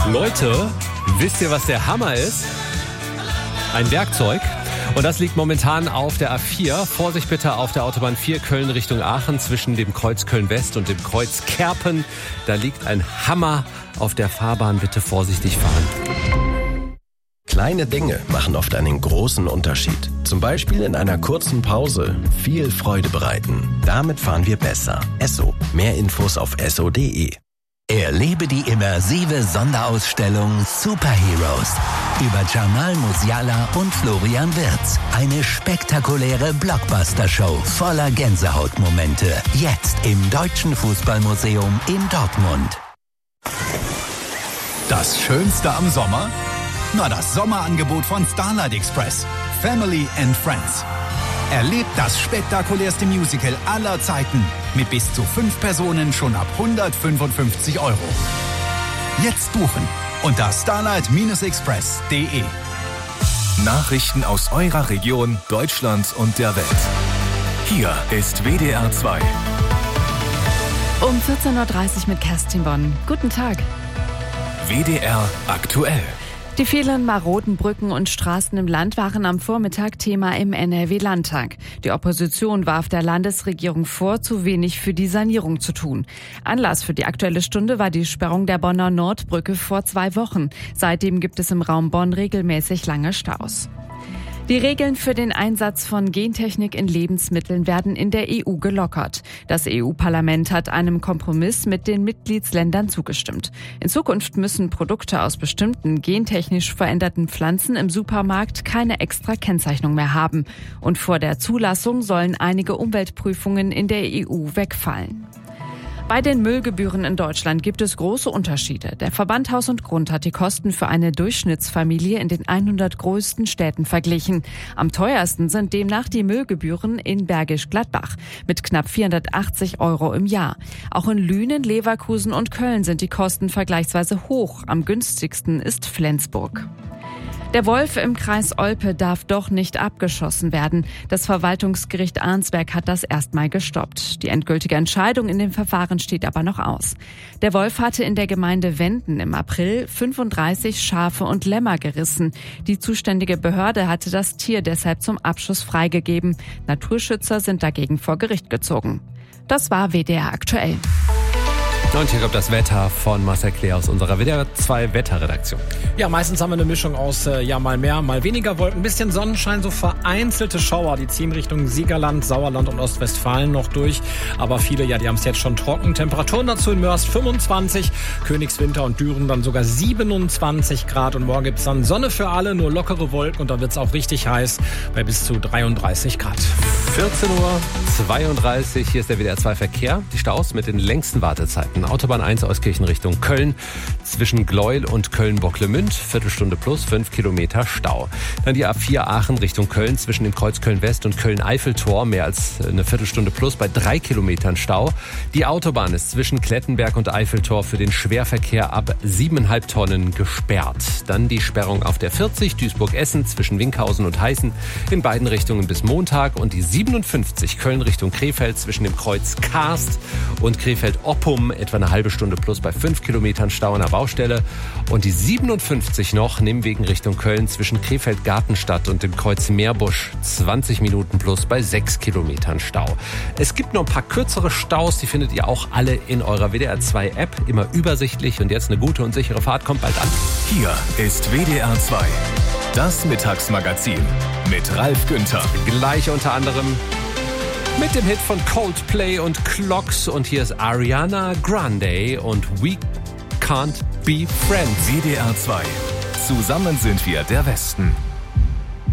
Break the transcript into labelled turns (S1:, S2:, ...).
S1: Leute, wisst ihr, was der Hammer ist? Ein Werkzeug. Und das liegt momentan auf der A4. Vorsicht bitte auf der Autobahn 4 Köln Richtung Aachen zwischen dem Kreuz Köln-West und dem Kreuz Kerpen. Da liegt ein Hammer auf der Fahrbahn. Bitte vorsichtig fahren.
S2: Kleine Dinge machen oft einen großen Unterschied. Zum Beispiel in einer kurzen Pause viel Freude bereiten. Damit fahren wir besser. Esso. Mehr Infos auf esso.de.
S3: Erlebe die immersive Sonderausstellung Superheroes über Jamal Musiala und Florian Wirtz. Eine spektakuläre Blockbuster-Show voller Gänsehautmomente. Jetzt im Deutschen Fußballmuseum in Dortmund.
S4: Das Schönste am Sommer? Na, das Sommerangebot von Starlight Express. Family and Friends. Erlebt das spektakulärste Musical aller Zeiten mit bis zu 5 Personen schon ab 155 €. Jetzt buchen unter starlight-express.de.
S5: Nachrichten aus eurer Region, Deutschland und der Welt. Hier ist WDR 2.
S6: Um 14.30 Uhr mit Kerstin Bonn. Guten Tag.
S5: WDR aktuell.
S6: Die vielen maroden Brücken und Straßen im Land waren am Vormittag Thema im NRW-Landtag. Die Opposition warf der Landesregierung vor, zu wenig für die Sanierung zu tun. Anlass für die Aktuelle Stunde war die Sperrung der Bonner Nordbrücke vor 2 Wochen. Seitdem gibt es im Raum Bonn regelmäßig lange Staus. Die Regeln für den Einsatz von Gentechnik in Lebensmitteln werden in der EU gelockert. Das EU-Parlament hat einem Kompromiss mit den Mitgliedsländern zugestimmt. In Zukunft müssen Produkte aus bestimmten gentechnisch veränderten Pflanzen im Supermarkt keine extra Kennzeichnung mehr haben. Und vor der Zulassung sollen einige Umweltprüfungen in der EU wegfallen. Bei den Müllgebühren in Deutschland gibt es große Unterschiede. Der Verband Haus und Grund hat die Kosten für eine Durchschnittsfamilie in den 100 größten Städten verglichen. Am teuersten sind demnach die Müllgebühren in Bergisch Gladbach mit knapp 480 € im Jahr. Auch in Lünen, Leverkusen und Köln sind die Kosten vergleichsweise hoch. Am günstigsten ist Flensburg. Der Wolf im Kreis Olpe darf doch nicht abgeschossen werden. Das Verwaltungsgericht Arnsberg hat das erstmal gestoppt. Die endgültige Entscheidung in dem Verfahren steht aber noch aus. Der Wolf hatte in der Gemeinde Wenden im April 35 Schafe und Lämmer gerissen. Die zuständige Behörde hatte das Tier deshalb zum Abschuss freigegeben. Naturschützer sind dagegen vor Gericht gezogen. Das war WDR aktuell.
S1: Und hier kommt das Wetter von Marcel Claire aus unserer WDR 2 Wetterredaktion.
S7: Ja, meistens haben wir eine Mischung aus mal mehr, mal weniger Wolken, ein bisschen Sonnenschein, so vereinzelte Schauer, die ziehen Richtung Siegerland, Sauerland und Ostwestfalen noch durch. Aber viele, die haben es jetzt schon trocken. Temperaturen dazu in Mörs 25, Königswinter und Düren dann sogar 27 Grad. Und morgen gibt's dann Sonne für alle, nur lockere Wolken und dann wird's auch richtig heiß bei bis zu 33 Grad.
S1: 14.32 Uhr, hier ist der WDR 2 Verkehr. Die Staus mit den längsten Wartezeiten. Autobahn 1 Euskirchen Richtung Köln zwischen Gleuel und Köln-Bocklemünd. Viertelstunde plus 5 Kilometer Stau. Dann die A4 Aachen Richtung Köln zwischen dem Kreuz Köln-West und Köln-Eiffeltor. Mehr als eine Viertelstunde plus bei 3 Kilometern Stau. Die Autobahn ist zwischen Klettenberg und Eiffeltor für den Schwerverkehr ab 7,5 Tonnen gesperrt. Dann die Sperrung auf der 40 Duisburg-Essen zwischen Winkhausen und Heißen in beiden Richtungen bis Montag. Und die 57 Köln Richtung Krefeld zwischen dem Kreuz Karst und Krefeld-Oppum etwa eine halbe Stunde plus bei 5 Kilometern Stau an der Baustelle. Und die 57 noch Nimwegen Richtung Köln zwischen Krefeld-Gartenstadt und dem Kreuz Meerbusch 20 Minuten plus bei 6 Kilometern Stau. Es gibt noch ein paar kürzere Staus, die findet ihr auch alle in eurer WDR 2 App. Immer übersichtlich und jetzt eine gute und sichere Fahrt kommt bald an.
S5: Hier ist WDR 2. Das Mittagsmagazin mit Ralf Günther.
S1: Gleich unter anderem mit dem Hit von Coldplay und Clocks. Und hier ist Ariana Grande und We Can't Be Friends.
S5: WDR 2. Zusammen sind wir der Westen.